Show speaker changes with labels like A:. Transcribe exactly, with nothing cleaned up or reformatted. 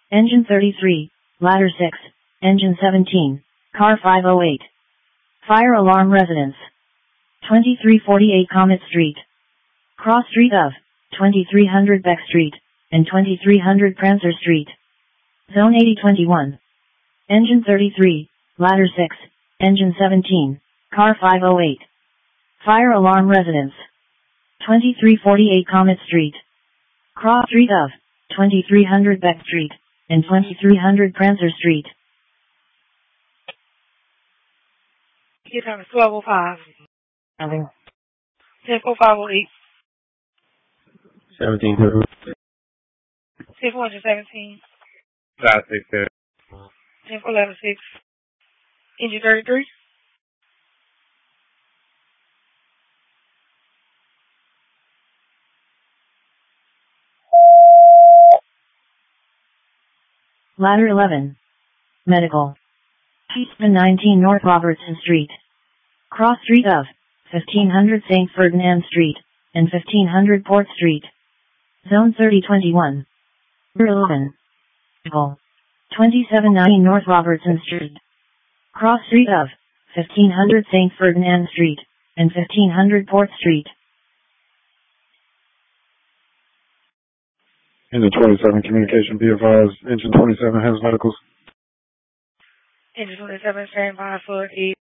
A: Engine thirty-three, ladder six, engine seventeen, car five oh eight. Fire alarm residence. twenty-three forty-eight Comet Street. Cross street of twenty-three hundred Beck Street and twenty-three hundred Prancer Street. Zone eighty twenty-one. Engine thirty-three, ladder six, engine seventeen, car five oh eight. Fire alarm residence. twenty-three forty-eight Comet Street. Cross street of twenty-three hundred Beck Street and twenty-three hundred Prancer Street.
B: Your time is twelve oh five.
A: Nothing.
B: ten four five oh eight.
C: seventeen.
B: ten four seventeen.
C: five six seven.
B: ten four eleven six. Engine thirty-three.
A: Ladder eleven. Medical. Eastman nineteen North Robertson Street. Cross street of fifteen hundred Saint Ferdinand Street and fifteen hundred Port Street. Zone thirty twenty-one. eleven. Medical. twenty-seven ninety North Robertson Street. Cross street of fifteen hundred Saint Ferdinand Street and fifteen hundred Port Street.
D: Engine twenty-seven, communication, be advised. Engine twenty-seven has medicals.
B: Engine twenty-seven, stand by for eight.